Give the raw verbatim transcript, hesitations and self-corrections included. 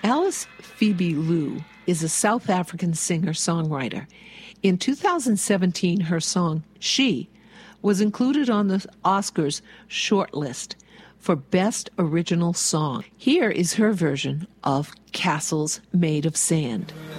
Alice Phoebe Liu is a South African singer-songwriter. In two thousand seventeen, her song, She, was included on the Oscars shortlist for Best Original Song. Here is her version of Castles Made of Sand.